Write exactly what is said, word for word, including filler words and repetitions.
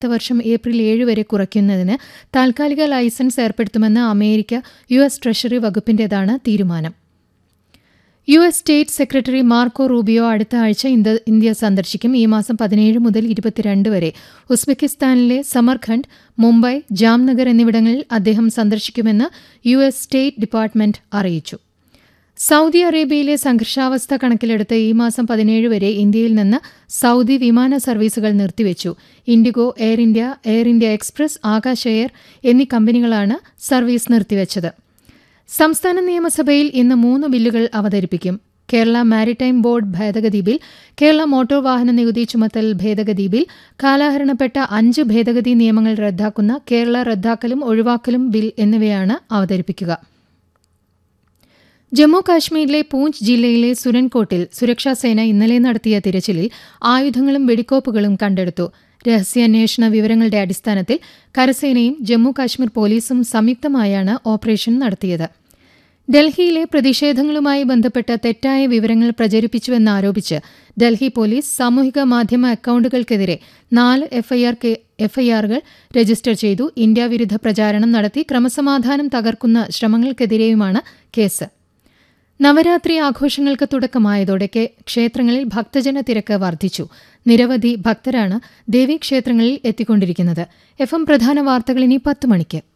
വർഷം ഏപ്രിൽ ഏഴ് വരെ കുറയ്ക്കുന്നതിന് താൽക്കാലിക ലൈസൻസ് ഏർപ്പെടുത്തുമെന്ന് അമേരിക്ക യു എസ് ട്രഷറി വകുപ്പിന്റേതാണ് തീരുമാനം. U S state secretary Marco Rubio അടുത്ത ആഴ്ച ഇന്ത്യ സന്ദർശിക്കും. ഈ മാസം പതിനേഴ് മുതൽ ഇരുപത്തിരണ്ട് വരെ ഉസ്ബെക്കിസ്ഥാനിലെ സമർഖണ്ഡ്, മുംബൈ, ജാംനഗർ എന്നിവിടങ്ങളിൽ അദ്ദേഹം സന്ദർശിക്കുമെന്ന് യു എസ് സ്റ്റേറ്റ് ഡിപ്പാർട്ട്മെന്റ് അറിയിച്ചു. സൗദി അറേബ്യയിലെ സംഘർഷാവസ്ഥ കണക്കിലെടുത്ത് ഈ മാസം പതിനേഴ് വരെ ഇന്ത്യയിൽ നിന്ന് സൗദി വിമാന സർവീസുകൾ നിർത്തിവച്ചു. IndiGo, air India, air India express, Akash air എന്നീ കമ്പനികളാണ് സർവീസ് നിർത്തിവച്ചത്. സംസ്ഥാന നിയമസഭയിൽ ഇന്ന് മൂന്ന് ബില്ലുകൾ അവതരിപ്പിക്കും. കേരള മാരിടൈം ബോർഡ് ഭേദഗതി ബിൽ, കേരള മോട്ടോർ വാഹന നികുതി ചുമത്തൽ ഭേദഗതി ബിൽ, കാലഹരണപ്പെട്ട അഞ്ച് ഭേദഗതി നിയമങ്ങൾ റദ്ദാക്കുന്ന കേരള റദ്ദാക്കലും ഒഴിവാക്കലും ബിൽ എന്നിവയാണ് അവതരിപ്പിക്കുക. ജമ്മു കാശ്മീരിലെ പൂഞ്ച് ജില്ലയിലെ സുരൻകോട്ടിൽ സുരക്ഷാസേന ഇന്നലെ നടത്തിയ തിരച്ചിലിൽ ആയുധങ്ങളും വെടിക്കോപ്പുകളും കണ്ടെടുത്തു. രഹസ്യാന്വേഷണ വിവരങ്ങളുടെ അടിസ്ഥാനത്തിൽ കരസേനയും ജമ്മു കാശ്മീർ പോലീസും സംയുക്തമായാണ് ഓപ്പറേഷൻ നടത്തിയത്. ഡൽഹിയിലെ പ്രതിഷേധങ്ങളുമായി ബന്ധപ്പെട്ട തെറ്റായ വിവരങ്ങൾ പ്രചരിപ്പിച്ചുവെന്നാരോപിച്ച് ഡൽഹി പോലീസ് സാമൂഹിക മാധ്യമ അക്കൌണ്ടുകൾക്കെതിരെ നാല് എഫ്ഐആറുകൾ രജിസ്റ്റർ ചെയ്തു. ഇന്ത്യ വിരുദ്ധ പ്രചാരണം നടത്തി ക്രമസമാധാനം തകർക്കുന്ന ശ്രമങ്ങൾക്കെതിരെയുമാണ് കേസ്. നവരാത്രി ആഘോഷങ്ങൾക്ക് തുടക്കമായതോടെ ക്ഷേത്രങ്ങളിൽ ഭക്തജന തിരക്ക് വർദ്ധിച്ചു. നിരവധി ഭക്തരാണ് ദേവീക്ഷേത്രങ്ങളിൽ എത്തിക്കൊണ്ടിരിക്കുന്നത്. എഫ് എം പ്രധാന വാർത്തകൾ ഇനി പത്ത് മണിക്ക്.